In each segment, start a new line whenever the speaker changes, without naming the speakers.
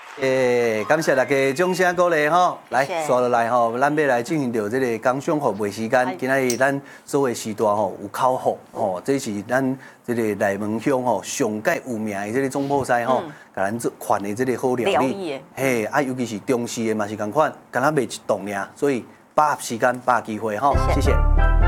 感谢大家掌声鼓励吼，来，
谢谢
刷落来吼，咱要来进行到这个工商服务时间。今仔日咱所有时段吼有口福吼，这是咱这个内门乡吼上界有名的这个总铺师吼，甲咱做款的这个好料理。嘿，啊，尤其是中式的嘛是共款，敢若卖一栋尔，所以把握时间，把握机会吼，谢谢。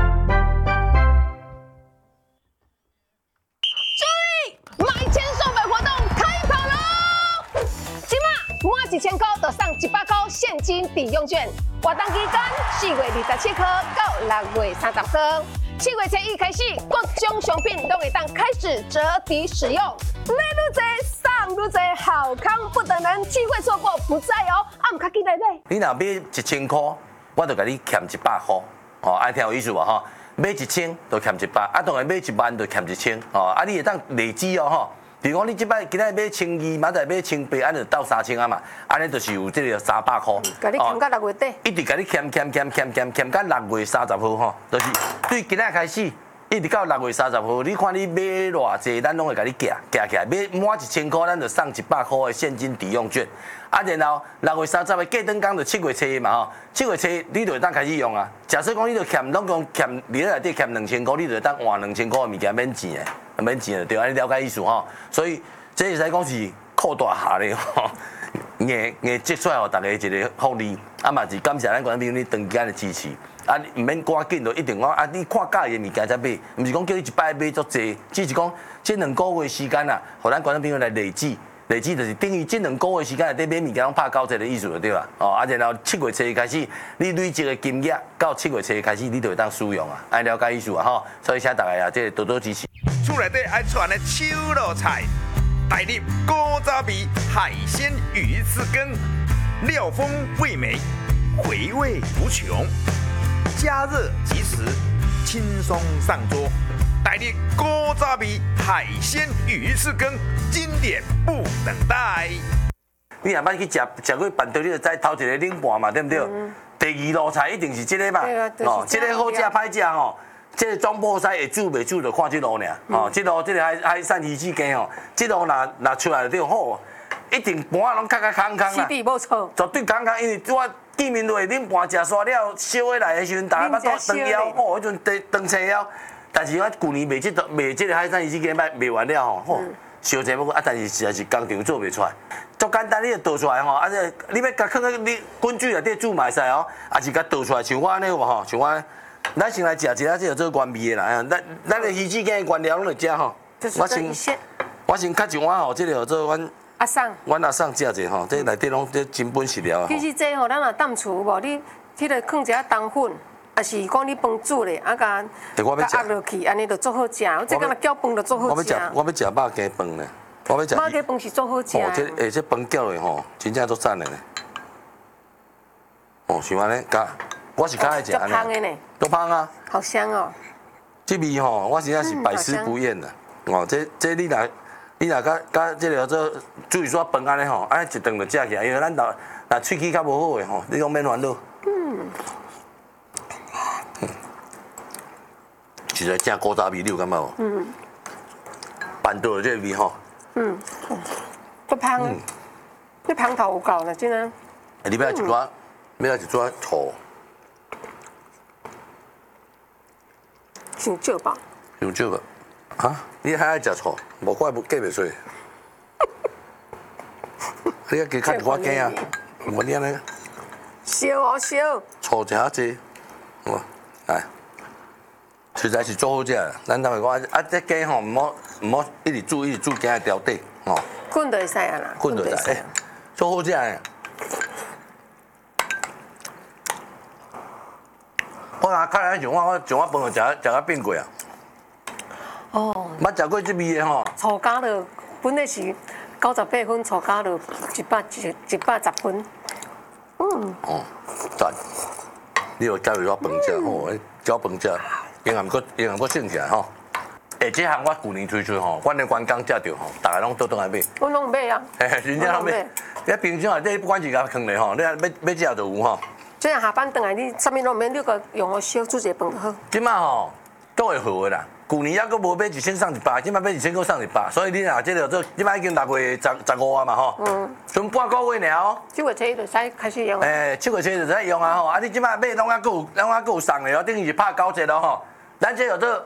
买千送百活动开跑喽！今嘛满1000块就送100块现金抵用券，活动期间4月27号到6月30号，7月初1开始，各种商品都会当开始折抵使用。买愈多送愈多，好康不等人，机会错过不再哦！啊，唔卡记得买。
你若买1000块，我就甲你欠100块，哦，爱听有意思无吼？买1000就欠100，啊，当然买1万就欠1000，哦，啊，你会当累积哦，吼。比如讲，你即摆今仔买1200，明仔买1800，安就到3000啊嘛，安尼就是有这个300块。
甲你欠到6月底。
一直甲你欠到6月30号吼，就是对今仔开始，一直到6月30号，你看你买偌济，咱拢会甲你夹起来，买满1000块，咱就送100块的现金抵用券。啊，然后6月30号过灯工就7月初嘛吼，7月初你就会当开始用啊。假设讲你就欠总共欠你内底欠2000块，你就会当换2000块的物件免钱的。免钱的，对，安尼了解意思吼。所以这会使讲是扩大下咧吼，硬积出来互大家一个福利，啊嘛是感谢咱观众朋友你长期的支持，啊唔免赶紧就一定讲啊你看介意的物件才买，唔是讲叫你一摆买足济，只是讲这2个月时间啊，互咱观众朋友来累积。累积就是等于这2个月时间内底买物件拢拍90的意思就对啦。哦，啊然后7月初开始，你累积的金额到7月初开始，你就会当使用啊，爱了解意思啊吼。所以请大家啊，这多多支持。
厝内底爱串的手路菜，带入古早味海鲜鱼翅羹，料丰味美，回味无穷，加热即食，轻松上桌。带入古早味海鲜鱼翅羹，经典不等待。
你若捌去食过饭桌，你就知头一个冷盘嘛，对不对？第二路菜一定是这个嘛，哦，这个好食歹食吼。这个总铺师会煮袂煮，就看这路尔。哦，这个海产鱼翅羹吼，这路若出来就好，一定盘啊拢空空啦。
基地无错，
绝对空空，因为我见面落冷盘食煞了，烧起来的时阵，大家捌倒长腰，哦，迄阵长青腰。但是我旧年卖这个海产鱼翅羹卖完了吼，吼，烧济不过啊，但是实在是工厂做袂出来，足简单，你就倒出来吼，啊，你要甲放在你滚水内底煮嘛会使哦，啊是甲倒出来，像我安尼有无吼，像我。咱先来食一下，这个做原味的啦。咱的鱼翅羹的原料拢来食吼。我先较一碗吼，这个做阮
阿送，
阮阿送食者吼，这内底拢这真本实料。
其实这吼，咱若淡厝无，你迄个放一下冬粉，也是讲你饭煮咧，啊甲压落去，安尼就做好食。我这敢若搅饭就做好食。
我要食肉羹饭咧，我要食。
肉羹饭是做好食。
哦，这饭搅的吼，真正足赞的咧。哦，像安尼甲。我是较爱食安尼，都香啊，
好香哦。
这味吼，我真正是百吃不厌的。哦，这你若甲这个做煮一撮饭安尼吼，安尼一顿就食起来，因为咱若喙齿较无好的吼，你拢免烦恼。实在正古早味，你有感觉无？办到这个味吼。
足香，这香头有够了，真啊。
你要一撮，要一撮醋。
伤少吧？
伤少吧？啊？你还爱食醋？无怪计袂出。你要加较一寡羹啊？无你安尼。
烧哦烧。
醋食较济，哇！来，实在是做好食啦。咱头会讲啊，这羹吼唔好一直煮羹的条底吼。
滚就会使啊啦。
滚就会使，做好食的。我若较来像我饭就食到变过啊。哦。捌食过这味的吼。
醋加了，本来是98分，醋加了110分。
哦，赞！你有加入我饭食吼，搅饭食，营养阁升起来吼。这项我旧年推出吼，阮的员工食着吼，大家拢倒来买。
我拢买啊。
真正拢买。你冰箱内底不管是甲放咧吼，你要食就有吼。
这样下班回来，你啥物拢免，你个用我烧煮一个饭就好。
即马吼都会好的啦， 去年还佫无买1000送100，即摆买2000佫送100，所以你若即个做，即摆已经6月15啊嘛吼，剩半个月尔哦。
7月初就使开始用。
7月初就使用啊吼，啊你即摆买拢还佫有送的哦，等于是拍9折咯吼，咱这有做。